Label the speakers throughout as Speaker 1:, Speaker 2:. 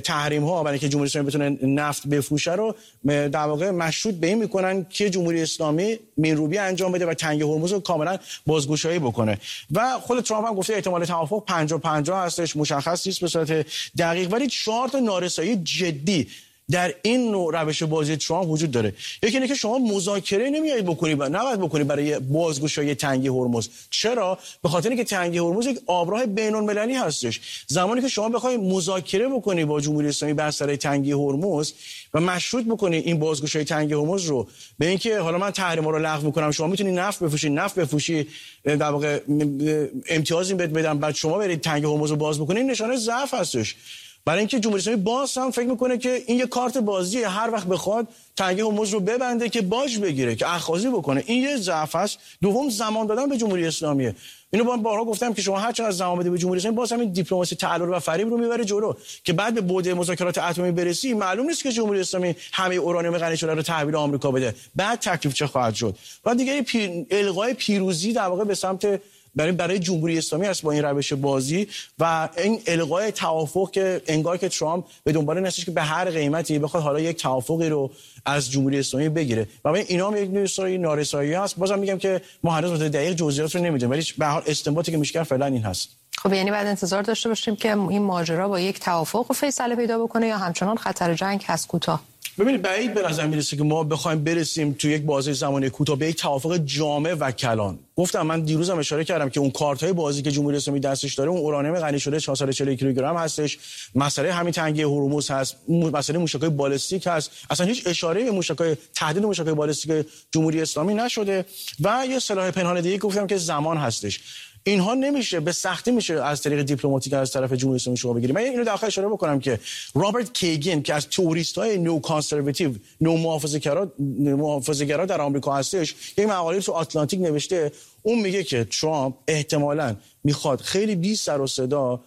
Speaker 1: تحریم ها برای اینکه جمهوری اسلامی بتونه نفت بفروشه رو در واقع مشروط به این میکنن که جمهوری اسلامی مینروبی انجام بده و تنگه هرمز رو کاملا بازگشایی بکنه. و خود ترامپ هم گفته احتمال توافق 50-50 هستش، مشخص نیست به صورت دقیق، ولی 4 تا نارسایی جدی در این نوع روش بازی ترامپ وجود داره. یکی اینه که شما مذاکره نمیایید بکنید و نباید بکنید برای بازگشایی تنگه هرمز. چرا؟ به خاطر اینکه تنگه هرمز یک آبراه بین‌المللی هستش. زمانی که شما بخواید مذاکره بکنید با جمهوری اسلامی بر سر تنگه هرمز و مشروط بکنید این بازگشایی تنگه هرمز رو به اینکه حالا من تحریم‌ها رو لغو می‌کنم، شما میتونید نفت بفروشید در واقع امتیازی بهت بدم، بعد شما برید تنگه هرمز رو باز بکنید، نشانه ضعف هستش. برای اینکه جمهوری اسلامی باز هم فکر میکنه که این یه کارت بازیه، هر وقت بخواد تنگه هرمز رو ببنده که باج بگیره، که اخاذی بکنه. این یه ضعف است. دوم، زمان دادن به جمهوری اسلامیه. اینو بارها گفتم که شما هر چقدر زمان بده به جمهوری اسلامی، باز همین دیپلماسی تعلل و فریب رو میبره جلو، که بعد به بعد مذاکرات اتمی برسی معلوم نیست که جمهوری اسلامی همه اورانیوم غنی شده رو تحویل آمریکا بده، بعد تکلیف چه خواهد شد. و دیگه الغای پیروزی در واقع به سمت برای جمهوری اسلامی است با این روش بازی و این الغای توافق که انگار که ترامپ به دنبال این هستش که به هر قیمتی بخواد حالا یک توافقی رو از جمهوری اسلامی بگیره. و اینا هم یک نارسایی هست. بازم میگم که ما هنوز دقیق جزئیات رو نمیدونیم، ولی به هر حال استنباطی که میشه فعلا این هست.
Speaker 2: خب یعنی بعد انتظار داشته باشیم که این ماجرا با یک توافق فیصله پیدا بکنه یا همچنان خطر جنگ هست کوتاه؟
Speaker 1: ببینید بعید به نظر میرسه که ما بخوایم برسیم تو یک بازی زمانی کوتاه به یک توافق جامع و کلان. گفتم من دیروزم اشاره کردم که اون کارت‌های بازی که جمهوری اسلامی دستش داره، اون اورانیوم غنی شده 440 کیلوگرم هستش، مسئله همین تنگه هرمز هست، مسئله موشک‌های بالستیک هست. اصلا هیچ اشاره‌ای به موشک‌های تهدید موشک‌های بالستیک جمهوری اسلامی نشده. و یه سلاح پنهان دیگه گفتم که زمان هستش. اینها نمیشه به سختی میشه از طریق دیپلماتیک از طرف جمهوری اسلامی شما بگیریم. من اینو در آخر اشاره بکنم که رابرت کیگن که از توریست‌های نو کانسرواتیو، نو محافظه‌گرا در آمریکا هستش، یک مقاله تو آتلانتیک نوشته. اون میگه که ترامپ احتمالاً میخواد خیلی بی سر و صدا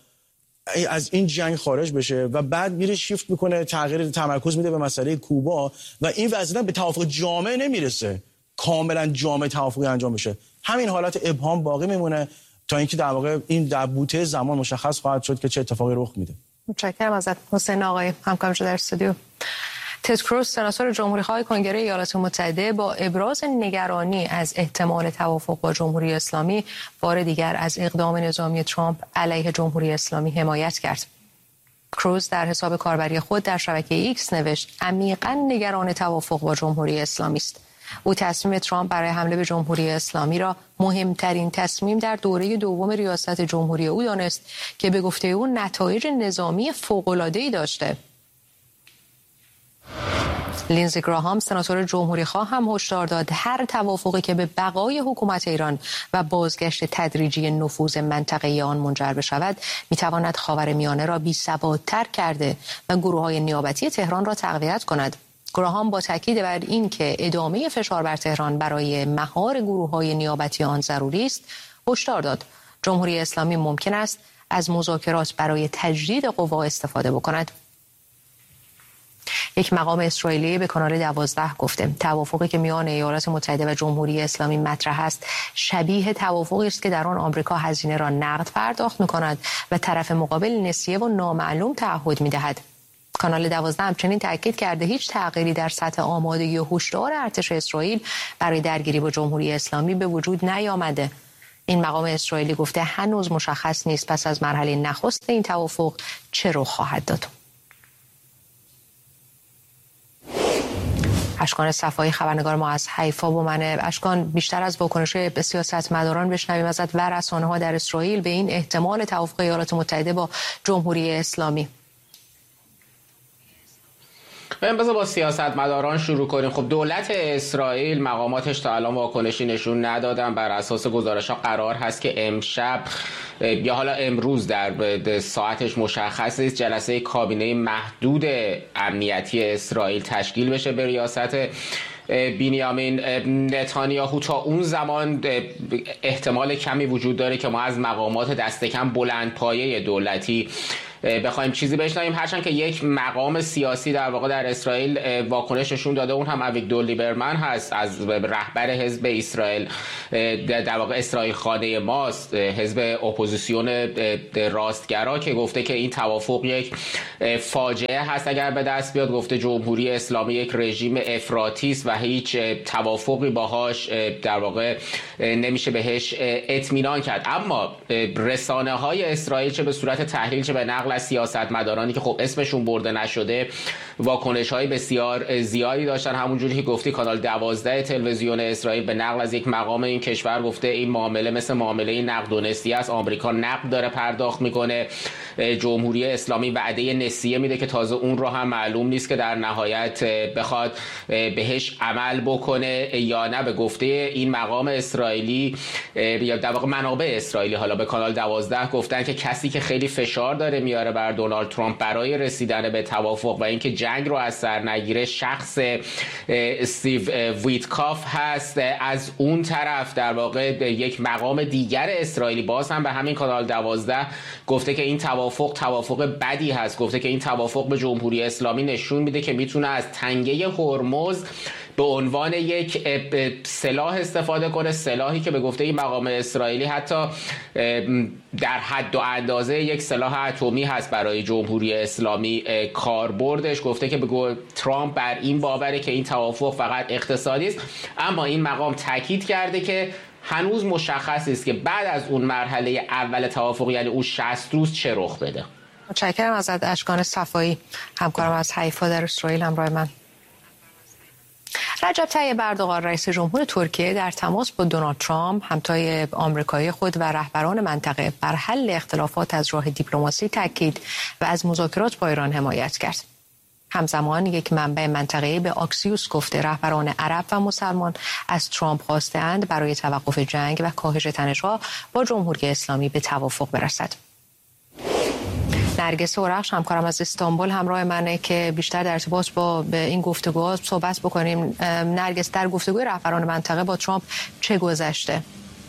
Speaker 1: از این جنگ خارج بشه و بعد میره شیفت میکنه، تغییر تمرکز میده به مسئله کوبا و این وضعیت به توافق جامع نمیرسه، کاملا جامع توافقی انجام بشه. همین حالت ابهام باقی میمونه تا اینکه در واقع این در بوته زمان مشخص خواهد شد که چه اتفاقی رخ میده.
Speaker 2: متشکرم ازت حسین آقای همکارم در استودیو. تد کروز سناتور جمهوری‌خواه کنگره ایالات متحده با ابراز نگرانی از احتمال توافق با جمهوری اسلامی بار دیگر از اقدام نظامی ترامپ علیه جمهوری اسلامی حمایت کرد. کروز در حساب کاربری خود در شبکه ایکس نوشت عمیقاً نگران توافق با جمهوری اسلامی است. او تصمیم ترامپ برای حمله به جمهوری اسلامی را مهمترین تصمیم در دوره دوم ریاست جمهوری او دانست که به گفته او نتایج نظامی فوق‌العاده‌ای داشته. لینزی گراهام سناتور جمهوری‌خواه هم هشدار داد هر توافقی که به بقای حکومت ایران و بازگشت تدریجی نفوذ منطقه‌ای آن منجر بشود می‌تواند خاورمیانه را بی‌ثبات‌تر کرده و گروه‌های نیابتی تهران را تقویت کند. گراهام با تاکید بر این که ادامه فشار بر تهران برای مهار گروه‌های نیابتی آن ضروری است، هشدار داد جمهوری اسلامی ممکن است از مذاکرات برای تجدید قوا استفاده بکند. یک مقام اسرائیلی به کانال 12 گفته توافقی که میان ایالات متحده و جمهوری اسلامی مطرح است شبیه توافقی است که در آن آمریکا هزینه را نقد پرداخت می‌کند و طرف مقابل نسیه و نامعلوم تعهد می‌دهد. کانال 12 همچنین تاکید کرده هیچ تغییری در سطح آمادگی و هشدار ارتش اسرائیل برای درگیری با جمهوری اسلامی به وجود نیامده. این مقام اسرائیلی گفته هنوز مشخص نیست پس از مرحله نخست این توافق چه رخ خواهد داد. اشکان صفایی خبرنگار ما از حیفا با منه. اشکان، بیشتر از واکنش سیاستمداران بشنویم ازت و رسانه‌ها در اسرائیل به این احتمال توافق ایالات متحده با جمهوری اسلامی.
Speaker 3: بذار با سیاستمداران شروع کنیم. خب دولت اسرائیل مقاماتش تا الان واکنشی نشون ندادن. بر اساس گزارش‌ها قرار هست که امشب یا حالا امروز در ساعتش مشخص نیست جلسه کابینه محدود امنیتی اسرائیل تشکیل بشه به ریاست بنیامین نتانیاهو. تا اون زمان احتمال کمی وجود داره که ما از مقامات دست کم بلندپایه دولتی بخوایم چیزی بشنویم، هرچند که یک مقام سیاسی در واقع در اسرائیل واکنش نشون داده، اون هم اویگدور لیبرمن هست از رهبر حزب اسرائیل، در واقع اسرائیل خانه ماست، حزب اپوزیسیون راستگرا، که گفته که این توافق یک فاجعه هست اگر به دست بیاد. گفته جمهوری اسلامی یک رژیم افراطی است و هیچ توافقی باهاش در واقع نمیشه بهش اطمینان کرد. اما رسانه های اسرائیل چه به صورت تحلیل چه به نقل از سیاستمدارانی که خب اسمشون برده نشده واکنش های بسیار زیادی داشتن. همونجوری که گفتی کانال 12 تلویزیون اسرائیل به نقل از یک مقام این کشور گفته این معامله مثل معامله نقد و نسیه است، آمریکا نقد داره پرداخت میکنه، جمهوری اسلامی وعده نسیه میده که تازه اون رو هم معلوم نیست که در نهایت بخواد بهش عمل بکنه یا نه. به گفته این مقام اسرائیلی یا در واقع منابع اسرائیلی حالا به کانال 12 گفتن که کسی که خیلی فشار داره میاره بر دونالد ترامپ برای رسیدن به توافق و اینکه جنگ رو از سر نگیره شخص استیو ویتکاف هست. از اون طرف در واقع یک مقام دیگر اسرائیلی باز هم به همین کانال 12 گفته که این توافق بدی هست. گفته که این توافق به جمهوری اسلامی نشون میده که میتونه از تنگه هرمز به عنوان یک سلاح استفاده کنه، سلاحی که به گفته این مقام اسرائیلی حتی در حد و اندازه یک سلاح اتمی هست برای جمهوری اسلامی کاربردش. گفته که به ترامپ بر این باوره که این توافق فقط اقتصادی است، اما این مقام تاکید کرده که هنوز مشخص است که بعد از اون مرحله اول توافق یعنی اون 60 روز چه رخ بده.
Speaker 2: متشکرم ازت اشکان صفایی، همکارم از حیفا در اسرائیل همراه من. رجب طیب اردوغان رئیس جمهور ترکیه در تماس با دونالد ترامپ همتای آمریکایی خود و رهبران منطقه بر حل اختلافات از راه دیپلماسی تاکید و از مذاکرات با ایران حمایت کرد. همزمان یک منبع منطقه‌ای به آکسیوس گفته رهبران عرب و مسلمان از ترامپ خواسته‌اند برای توقف جنگ و کاهش تنش‌ها با جمهوری اسلامی به توافق برسد. نرگس اورخش همکارم از استانبول همراه منه که بیشتر در ارتباط با این گفتگوها صحبت بکنیم. نرگس، در گفتگوی رهبران منطقه با ترامپ چه گذشته؟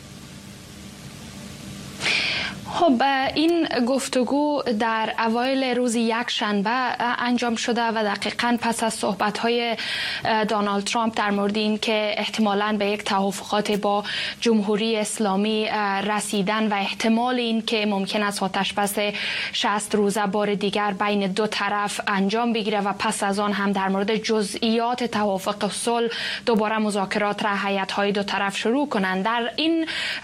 Speaker 4: خب این گفتگو در اوایل روز یکشنبه انجام شده و دقیقاً پس از صحبت‌های دونالد ترامپ در مورد این که احتمالاً به یک توافقات با جمهوری اسلامی رسیدن و احتمال این که ممکن است آتش‌بس 60 روزه بار دیگر بین دو طرف انجام بگیره و پس از آن هم در مورد جزئیات توافق صلح دوباره مذاکرات را هیئت‌های دو طرف شروع کنند. در این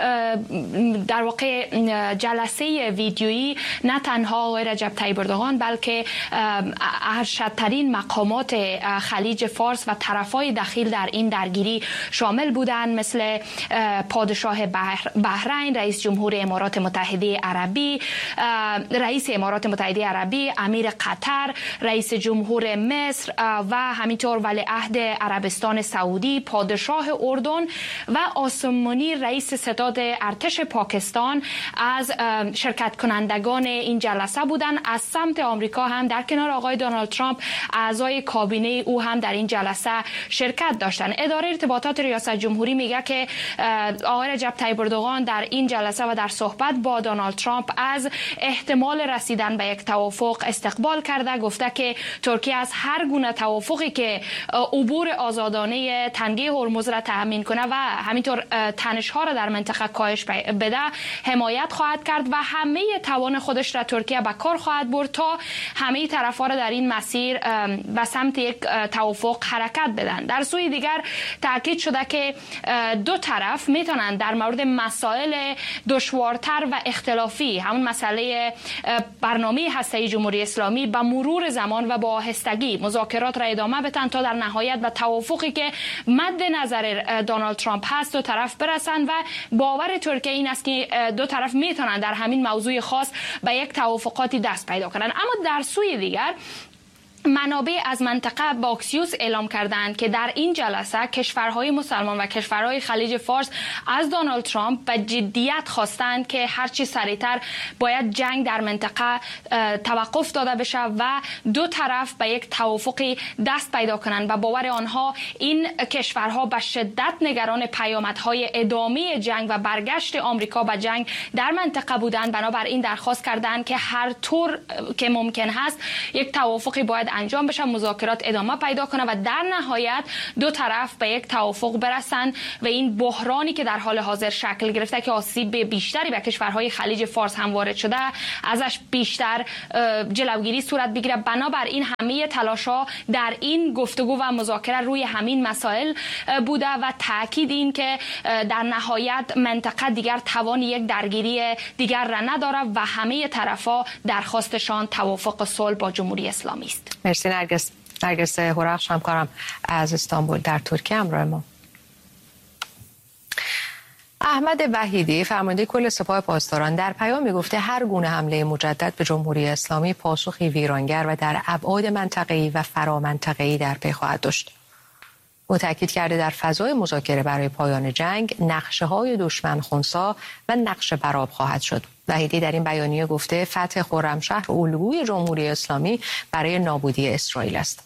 Speaker 4: در واقع جلسه ویدیویی نه تنها آقای رجب طیب اردوغان بلکه ارشدترین مقامات خلیج فارس و طرفای دخیل در این درگیری شامل بودند، مثل پادشاه بحرین، رئیس جمهور امارات متحده عربی، رئیس امارات متحده عربی، امیر قطر، رئیس جمهور مصر و همینطور ولیعهد عربستان سعودی، پادشاه اردن و آسمانی رئیس ستاد ارتش پاکستان از شرکت کنندگان این جلسه بودن. از سمت آمریکا هم در کنار آقای دونالد ترامپ اعضای کابینه او هم در این جلسه شرکت داشتن. اداره ارتباطات ریاست جمهوری میگه که آقای رجب طیب اردوغان در این جلسه و در صحبت با دونالد ترامپ از احتمال رسیدن به یک توافق استقبال کرده. گفته که ترکیه از هر گونه توافقی که عبور آزادانه تنگه هرمز را تضمین کنه و همینطور تنش‌ها را در منطقه کاهش بده حمایت خواهد کرد و همه توان خودش را ترکیه به کار خواهد برد تا همه طرف‌ها را در این مسیر به سمت یک توافق حرکت بدن. در سوی دیگر تاکید شده که دو طرف میتونن در مورد مسائل دشوارتر و اختلافی، همون مسئله برنامه هسته‌ای جمهوری اسلامی، به مرور زمان و با آهستگی مذاکرات را ادامه بدن تا در نهایت به توافقی که مد نظر دونالد ترامپ هست دو طرف برسن و باور ترکیه این است که دو طرف میتونن در همین موضوع خاص به یک توافقاتی دست پیدا کنن. اما در سوی دیگر منابع از منطقه با اکسیوس اعلام کردند که در این جلسه کشورهای مسلمان و کشورهای خلیج فارس از دونالد ترامپ به جدیت خواستند که هرچی سریعتر باید جنگ در منطقه توقف داده بشه و دو طرف به یک توافقی دست پیدا کنند و باور آنها این کشورها به شدت نگران پیامدهای ادامه جنگ و برگشت آمریکا به جنگ در منطقه بودند. بنابراین درخواست کردند که هر طور که ممکن هست یک توافقی باید انجام بشه، مذاکرات ادامه پیدا کنه و در نهایت دو طرف به یک توافق برسن و این بحرانی که در حال حاضر شکل گرفته که آسیب بیشتری به کشورهای خلیج فارس هم وارد شده ازش بیشتر جلوگیری صورت بگیره. بنابراین همه تلاش‌ها در این گفتگو و مذاکره روی همین مسائل بوده و تاکید این که در نهایت منطقه دیگر توان یک درگیری دیگر را نداره و همه طرف‌ها درخواستشان توافق صلح با جمهوری اسلامی است.
Speaker 2: مرسی نرگس هورخش، همکارم از استانبول در ترکیه همراه ما. احمد وحیدی فرمانده کل سپاه پاسداران در پیامی گفته هر گونه حمله مجدد به جمهوری اسلامی پاسخی ویرانگر و در ابعاد منطقه‌ای و فرامنطقه‌ای در پی خواهد داشت. او تاکید کرده در فضای مذاکره برای پایان جنگ نقشه‌های دشمن خنثی و نقش برآب خواهد شد. وحیدی در این بیانیه گفته فتح خرمشهر الگوی جمهوری اسلامی برای نابودی اسرائیل است.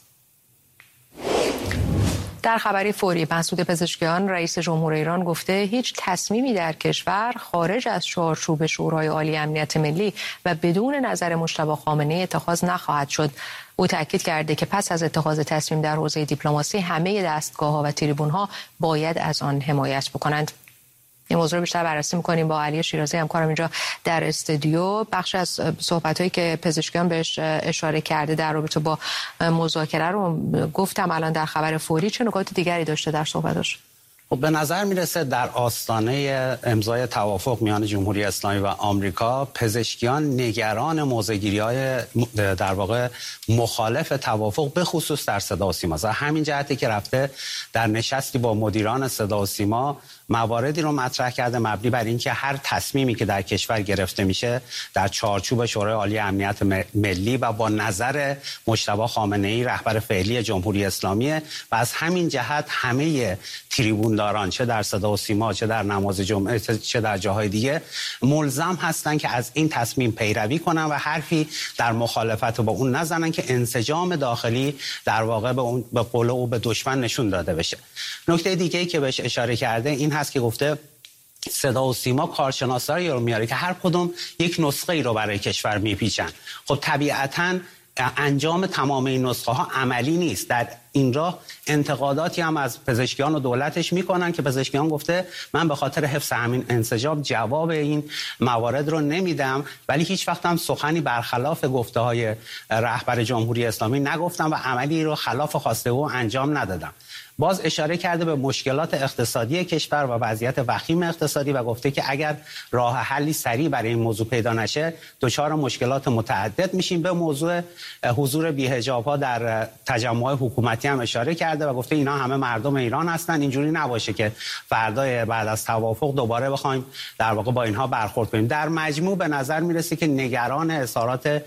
Speaker 2: در خبری فوری مسعود پزشکیان رئیس جمهور ایران گفته هیچ تصمیمی در کشور خارج از چارچوب شورای عالی امنیت ملی و بدون نظر مجتبی خامنه‌ای اتخاذ نخواهد شد. او تاکید کرده که پس از اتخاذ تصمیم در حوزه دیپلماسی همه دستگاه‌ها و تریبون‌ها باید از آن حمایت بکنند. این موضوع رو بیشتر بررسی می‌کنیم با علی شیرازی همکارم اینجا در استودیو. بخش از صحبت‌هایی که پزشکیان بهش اشاره کرده در رابطه با مذاکره رو گفتم الان در خبر فوری، چه نکات دیگری داشته در صحبتش؟
Speaker 5: خب به نظر میرسه در آستانه امضای توافق میان جمهوری اسلامی و آمریکا پزشکیان نگران موضع‌گیری‌های در واقع مخالف توافق به خصوص در صدا و سیما. همین جهتی که رفته در نشستی با مدیران صدا و سیما مواردی رو مطرح کرده مبنی بر اینکه هر تصمیمی که در کشور گرفته میشه در چارچوب شورای عالی امنیت ملی و با نظر مجتبی خامنه‌ای رهبر فعلی جمهوری اسلامی و از همین جهت همه تریبونداران چه در صدا و سیما چه در نماز جمعه چه در جاهای دیگه ملزم هستن که از این تصمیم پیروی کنن و حرفی در مخالفت با اون نزنن که انسجام داخلی در واقع به قول او به دشمن نشون داده بشه. نکته دیگه‌ای که بهش اشاره کرده این هست که گفته صدا و سیما کارشناسایی رو میاره که هر کدوم یک نسخه ای رو برای کشور میپیچن. خب طبیعتاً انجام تمام این نسخه ها عملی نیست. در این راه انتقاداتی هم از پزشکیان و دولتش میکنن که پزشکیان گفته من به خاطر حفظ همین انسجام جواب این موارد رو نمیدم، ولی هیچ وقت هم سخنی برخلاف گفته های رهبر جمهوری اسلامی نگفتم و عملی رو خلاف خواسته او انجام ندادم. باز اشاره کرده به مشکلات اقتصادی کشور و وضعیت وخیم اقتصادی و گفته که اگر راه حلی سریع برای این موضوع پیدا نشه دچار مشکلات متعدد میشیم. به موضوع حضور بی‌حجاب‌ها در تجمع حکومتی هم اشاره کرده و گفته اینا همه مردم ایران هستن، اینجوری نباشه که فردا بعد از توافق دوباره بخوایم در واقع با اینها برخورد کنیم. در مجموع به نظر میرسه که نگران اظهارات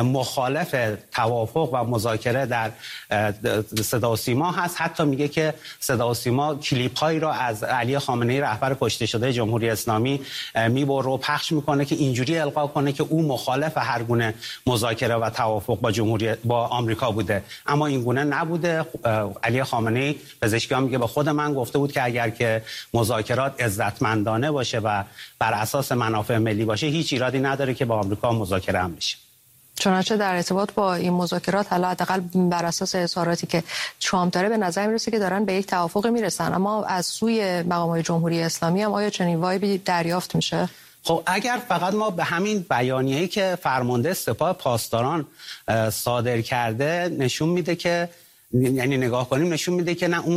Speaker 5: مخالف توافق و مذاکره در صدا و سیما هست. حتی میگه که صدا و سیما کلیپ هایی را از علی خامنه‌ای رهبر کشته شده جمهوری اسلامی میبره و پخش میکنه که اینجوری القا کنه که او مخالف هر گونه مذاکره و توافق با آمریکا بوده، اما این گونه نبوده. علی خامنه‌ای پزشکیان میگه به خود من گفته بود که اگر که مذاکرات عزتمندانه باشه و بر اساس منافع ملی باشه هیچ ایرادی نداره که با آمریکا مذاکره هم بشه.
Speaker 2: چنانچه در ارتباط با این مذاکرات حداقل بر اساس اظهاراتی که ترامپ داره به نظر میرسه که دارن به یک توافق میرسن، اما از سوی مقامات جمهوری اسلامی هم آیا چنین وایبی دریافت میشه؟
Speaker 5: خب اگر فقط ما به همین بیانیه‌ای که فرمانده سپاه پاسداران صادر کرده نشون میده که یعنی نگاه کنیم نشون میده که نه اونور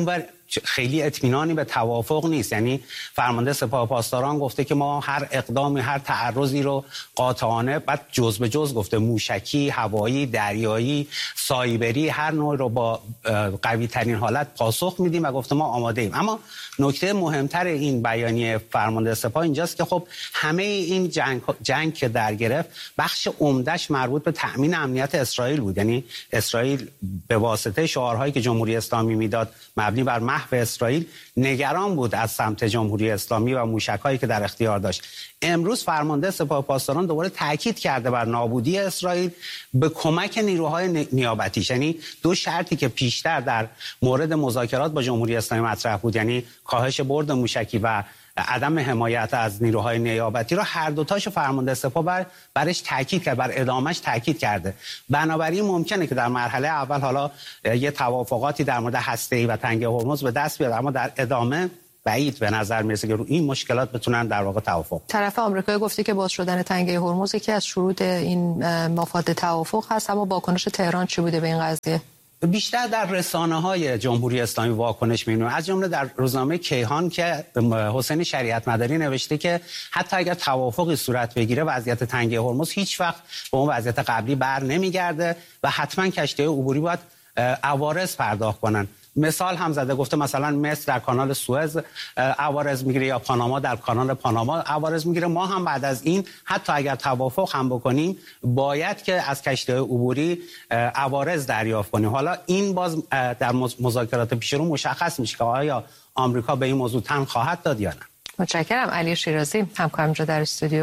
Speaker 5: خیلی اطمینانی به توافق نیست. یعنی فرمانده سپاه پاسداران گفته که ما هر اقدامی، هر تعرضی رو قاطعانه، بعد جز به جز گفته، موشکی، هوایی، دریایی، سایبری، هر نوع رو با قوی ترین حالت پاسخ میدیم و گفته ما آماده ایم. اما نکته مهمتر این بیانیه فرمانده سپاه اینجاست که خب همه این جنگ که در گرفت بخش عمدهش مربوط به تأمین امنیت اسرائیل بود. یعنی اسرائیل به واسطه شعارهایی که جمهوری اسلامی میداد مبنی بر محو اسرائیل نگران بود از سمت جمهوری اسلامی و موشک‌هایی که در اختیار داشت. امروز فرمانده سپاه پاسداران دوباره تاکید کرده بر نابودی اسرائیل به کمک نیروهای نیابتیش. یعنی دو شرطی که پیشتر در مورد مذاکرات با جمهوری اسلامی مطرح بود، یعنی کاهش برد موشکی و عدم حمایت از نیروهای نیابتی، رو هر دوتاش فرمانده سپاه برش تاکید کرد، بر ادامهش تاکید کرده. بنابراین ممکنه که در مرحله اول حالا یه توافقاتی در مورد هسته‌ای و تنگه هرمز به دست بیاد، اما در ادامه بعید به نظر میرسه که رو این مشکلات بتونن در واقع توافق.
Speaker 2: طرف آمریکایی گفته که باز شدن تنگه هرمز یکی از شروط این مفاد توافق هست، اما واکنش تهران چی بوده به این قضیه؟
Speaker 5: بیشتر در رسانه‌های جمهوری اسلامی واکنش می‌بینیم، از جمله در روزنامه کیهان که حسین شریعت مداری نوشته که حتی اگر توافقی صورت بگیره وضعیت تنگه هرمز هیچ وقت به اون وضعیت قبلی بر نمیگرده و حتما کشتی‌های عبوری باید عوارض پرداخت کنن. مثال هم زده، گفته مثلا مصر در کانال سوئز عوارض میگیره یا پاناما در کانال پاناما عوارض میگیره. ما هم بعد از این حتی اگر توافق هم بکنیم باید که از کشتی‌های عبوری عوارض دریافت کنیم. حالا این باز در مذاکرات پیش رو مشخص میشه که آیا آمریکا به این موضوع تن خواهد داد یا نه.
Speaker 2: متشکرم. علی شیرازی همکارم اینجا در استودیو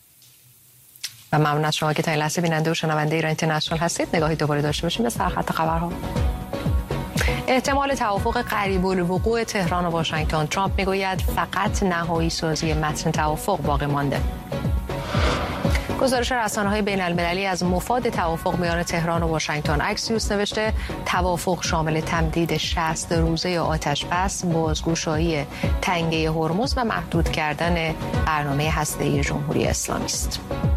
Speaker 2: و ممنون از شما که تا این لحظه بیننده و شنونده ایران اینترنشنال هستید. نگاهی دوباره داشته باشیم به سرخط خبرها. احتمال توافق قریب الوقوع تهران و واشنگتن. ترامپ میگوید فقط نهایی سازی متن توافق باقی مانده. گزارش رسانه‌های بین‌المللی از مفاد توافق میان تهران و واشنگتن. اکسیوس نوشته توافق شامل تمدید 60 روزه آتش بس، بازگشایی تنگه هرمز و محدود کردن برنامه هسته‌ای جمهوری اسلامی است.